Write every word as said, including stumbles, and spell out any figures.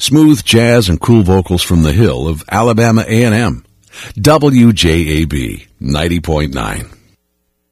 Smooth jazz and cool vocals from the hill of Alabama A and M. W J A B ninety point nine.